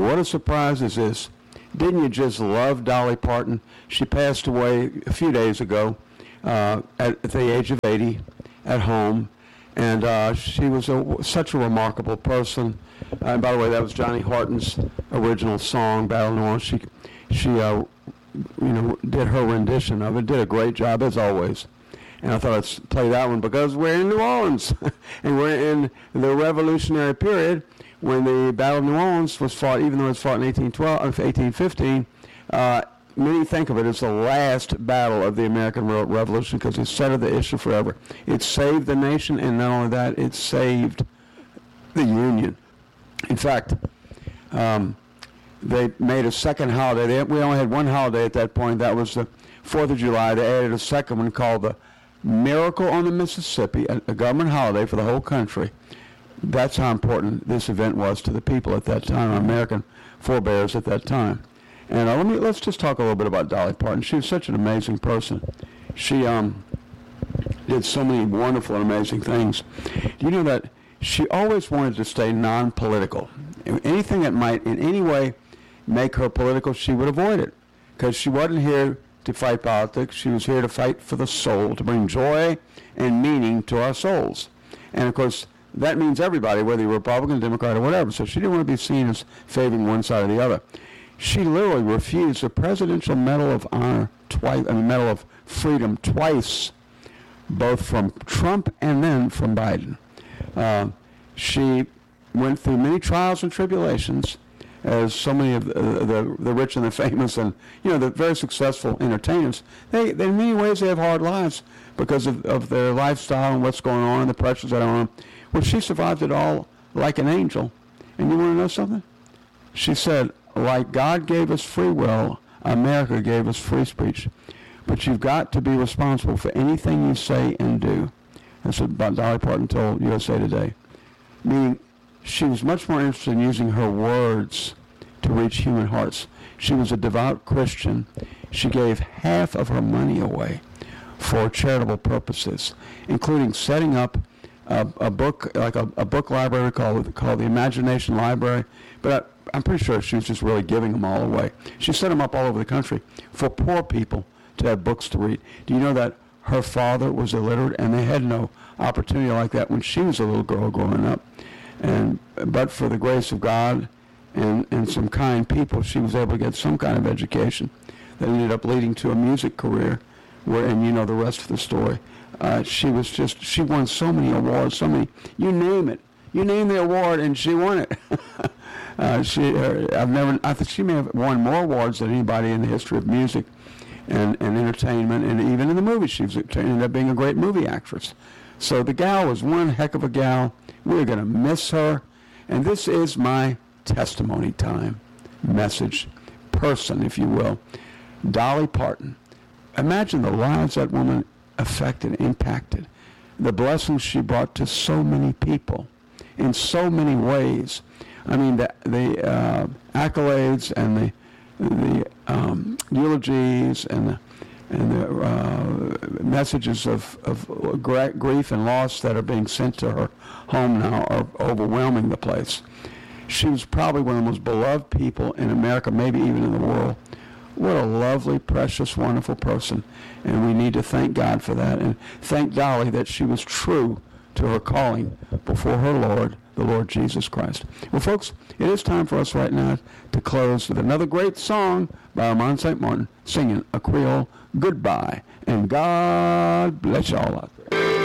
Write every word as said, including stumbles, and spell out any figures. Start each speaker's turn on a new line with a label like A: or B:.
A: what a surprise is this. Didn't you just love Dolly Parton? She passed away a few days ago uh, at, at the age of eighty at home. And uh, she was a, such a remarkable person. Uh, and by the way, that was Johnny Horton's original song, Battle of New Orleans. She, she uh, you know, did her rendition of it, did a great job, as always. And I thought I'd play that one because we're in New Orleans. And we're in the Revolutionary period when the Battle of New Orleans was fought, even though it was fought in eighteen twelve, eighteen fifteen. Uh, many think of it as the last battle of the American Revolution because it settled the issue forever. It saved the nation, and not only that, it saved the Union. In fact, um, they made a second holiday. They, we only had one holiday at that point. That was the fourth of July. They added a second one called the Miracle on the Mississippi, a, a government holiday for the whole country. That's how important this event was to the people at that time, our American forebears at that time. And uh, let me let's just talk a little bit about Dolly Parton. She was such an amazing person. She um, did so many wonderful and amazing things. Do you know that she always wanted to stay non-political? Anything that might in any way make her political, she would avoid it. Because she wasn't here to fight politics. She was here to fight for the soul, to bring joy and meaning to our souls. And, of course, that means everybody, whether you're Republican, Democrat, or whatever. So she didn't want to be seen as favoring one side or the other. She literally refused the Presidential Medal of Honor twice, I mean, Medal of Freedom twice, both from Trump and then from Biden. Uh, she went through many trials and tribulations, as so many of the, the, the rich and the famous and, you know, the very successful entertainers. They, they in many ways, they have hard lives because of, of their lifestyle and what's going on and the pressures that are on them. Well, she survived it all like an angel. And you want to know something? She said, like God gave us free will, America gave us free speech. But you've got to be responsible for anything you say and do. That's what Dolly Parton told U S A Today. Meaning, she was much more interested in using her words to reach human hearts. She was a devout Christian. She gave half of her money away for charitable purposes, including setting up a, a book, like a, a book library called called the Imagination Library. But I, I'm pretty sure she was just really giving them all away. She set them up all over the country for poor people to have books to read. Do you know that her father was illiterate, and they had no opportunity like that when she was a little girl growing up? And but for the grace of God and, and some kind people, she was able to get some kind of education that ended up leading to a music career, where, and you know the rest of the story. Uh, she was just, she won so many awards, so many, you name it. You name the award, and she won it. uh, she, uh, I've never, I think she may have won more awards than anybody in the history of music and, and entertainment, and even in the movies. She was, ended up being a great movie actress. So the gal was one heck of a gal. We're going to miss her. And this is my testimony time message, person, if you will. Dolly Parton. Imagine the lives that woman affected, impacted. The blessings she brought to so many people in so many ways. I mean, the, the uh, accolades and the, the um, eulogies and the and the uh, messages of, of gra- grief and loss that are being sent to her home now are overwhelming the place. She was probably one of the most beloved people in America, maybe even in the world. What a lovely, precious, wonderful person. And we need to thank God for that. And thank Dolly that she was true to her calling before her Lord, the Lord Jesus Christ. Well, folks, it is time for us right now to close with another great song by Armand Saint Martin singing a Creole goodbye. And God bless y'all out there.